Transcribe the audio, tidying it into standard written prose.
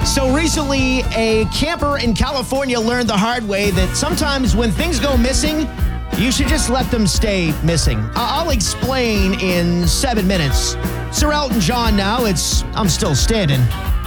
So recently, a camper in California learned the hard way that sometimes when things go missing, you should just let them stay missing. I'll explain in 7 minutes. Sir Elton John now, I'm Still Standing.